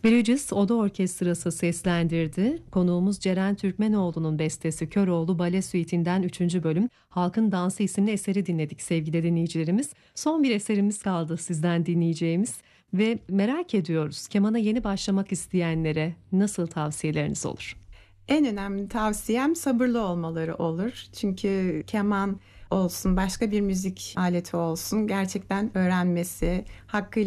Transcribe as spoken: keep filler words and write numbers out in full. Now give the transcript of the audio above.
Bridges Oda Orkestrası seslendirdi. Konuğumuz Ceren Türkmenoğlu'nun bestesi Köroğlu Bale Suite'inden üçüncü bölüm Halkın Dansı isimli eseri dinledik sevgili dinleyicilerimiz. Son bir eserimiz kaldı sizden dinleyeceğimiz ve merak ediyoruz, kemana yeni başlamak isteyenlere nasıl tavsiyeleriniz olur? En önemli tavsiyem sabırlı olmaları olur. Çünkü keman olsun, başka bir müzik aleti olsun, gerçekten öğrenmesi, hakkıyla